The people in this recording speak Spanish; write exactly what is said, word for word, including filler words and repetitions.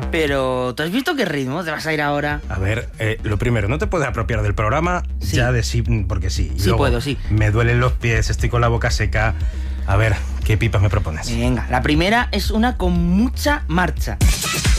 Pero, ¿tú has visto qué ritmo te vas a ir ahora? A ver, eh, lo primero, no te puedes apropiar del programa Sí. ya de sí, porque sí. Y Sí luego, puedo, sí. Me duelen los pies, estoy con la boca seca. A ver, ¿qué pipas me propones? Venga, la primera es una con mucha marcha.